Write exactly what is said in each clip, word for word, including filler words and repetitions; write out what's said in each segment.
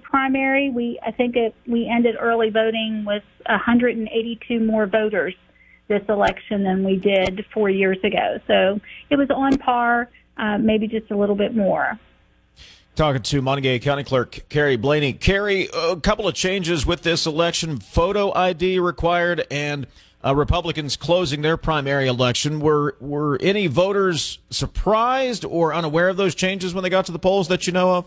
primary. We I think it, we ended early voting with one hundred eighty-two more voters this election than we did four years ago. So it was on par, uh, maybe just a little bit more. Talking to Montague County Clerk Carrie Blaney. Carrie, a couple of changes with this election: photo I D required, and uh, Republicans closing their primary election. Were were any voters surprised or unaware of those changes when they got to the polls that you know of?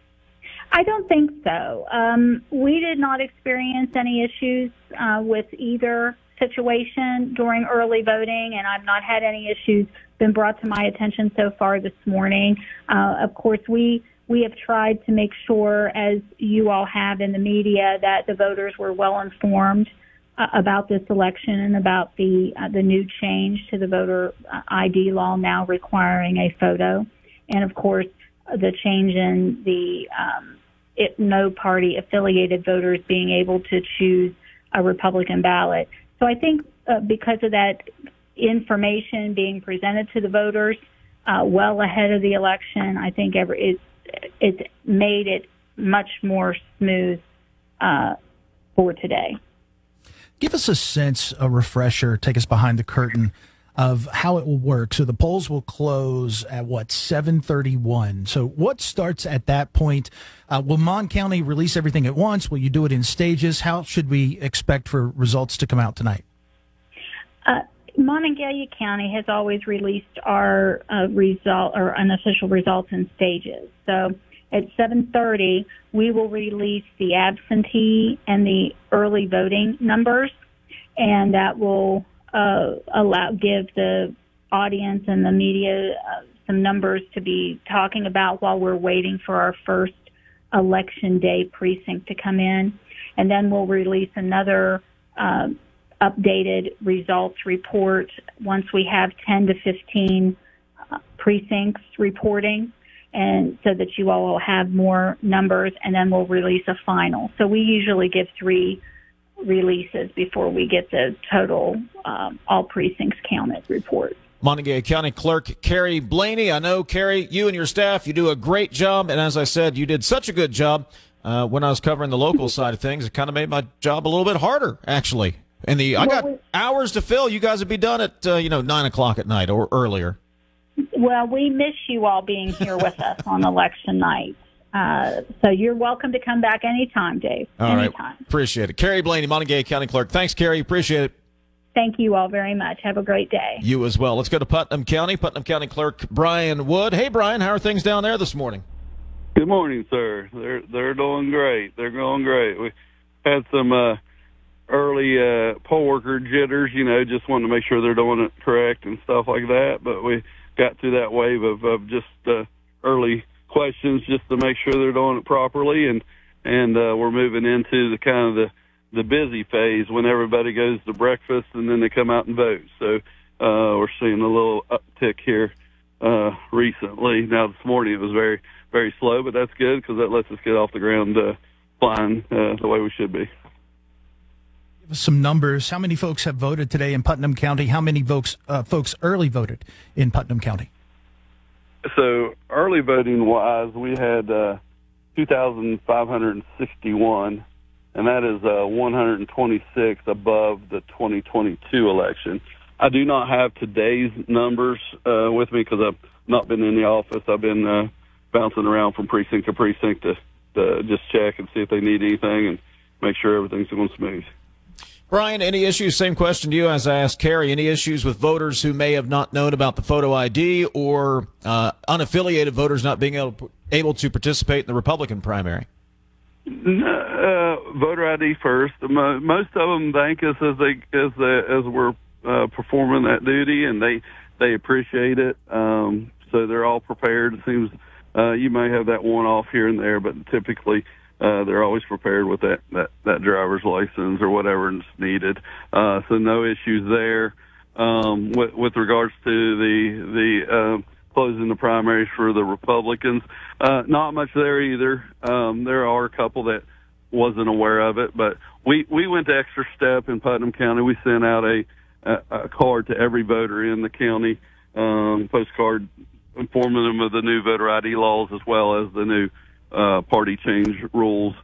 I don't think so. Um, we did not experience any issues uh, with either situation during early voting, and I've not had any issues been brought to my attention so far this morning. Uh, of course, we we have tried to make sure, as you all have in the media, that the voters were well informed uh, about this election and about the uh, the new change to the voter I D law now requiring a photo, and of course the change in the um, it, no party affiliated voters being able to choose a Republican ballot. So I think uh, because of that information being presented to the voters uh, well ahead of the election, I think every, it's, it's made it much more smooth uh, for today. Give us a sense, a refresher, take us behind the curtain of how it will work. So the polls will close at, what, seven thirty-one. So what starts at that point? Uh, will Mon County release everything at once? Will you do it in stages? How should we expect for results to come out tonight? Uh, Monongalia County has always released our uh, result or unofficial results in stages. So at seven thirty, we will release the absentee and the early voting numbers, and that will Uh, allow give the audience and the media uh, some numbers to be talking about while we're waiting for our first election day precinct to come in. And then we'll release another uh, updated results report once we have ten to fifteen uh, precincts reporting, and so that you all will have more numbers, and then we'll release a final. So we usually give three releases before we get the total um, all precincts counted report. Montague County Clerk Carrie Blaney. I know, Carrie, you and your staff, you do a great job. And as I said, you did such a good job uh, when I was covering the local side of things. It kind of made my job a little bit harder, actually. And the I got hours to fill. You guys would be done at, uh, you know, nine o'clock at night or earlier. Well, we miss you all being here with us on election night. Uh, so you're welcome to come back anytime, Dave. All anytime. right. Appreciate it. Carrie Blaney, Montague County Clerk. Thanks, Carrie. Appreciate it. Thank you all very much. Have a great day. You as well. Let's go to Putnam County. Putnam County Clerk Brian Wood. Hey, Brian, how are things down there this morning? Good morning, sir. They're they're doing great. They're going great. We had some uh, early uh, poll worker jitters, you know, just wanting to make sure they're doing it correct and stuff like that. But we got through that wave of, of just uh, early questions just to make sure they're doing it properly, and and uh, we're moving into the kind of the, the busy phase when everybody goes to breakfast and then they come out and vote. So uh, we're seeing a little uptick here uh, recently. Now this morning it was very, very slow, but that's good because that lets us get off the ground uh, flying uh, the way we should be. Give us some numbers. How many folks have voted today in Putnam County? How many folks, uh, folks early voted in Putnam County? So early voting wise, we had uh, two thousand five hundred sixty-one, and that is uh, one hundred twenty-six above the twenty twenty-two election. I do not have today's numbers uh, with me because I've not been in the office. I've been uh, bouncing around from precinct to precinct to, to just check and see if they need anything and make sure everything's going smooth. Brian, any issues? Same question to you as I asked Carrie. Any issues with voters who may have not known about the photo I D or uh, unaffiliated voters not being able, able to participate in the Republican primary? Uh, voter I D first. Most of them thank us as they as they, as we're uh, performing that duty, and they they appreciate it. Um, so they're all prepared. It seems uh, you may have that one off here and there, but typically. Uh, they're always prepared with that, that, that driver's license or whatever is needed. Uh, so no issues there. Um, with, with regards to the, the, uh, closing the primaries for the Republicans, uh, not much there either. Um, there are a couple that wasn't aware of it, but we, we went the extra step in Putnam County. We sent out a, a, a card to every voter in the county, um, postcard informing them of the new voter I D laws as well as the new Uh, party change rules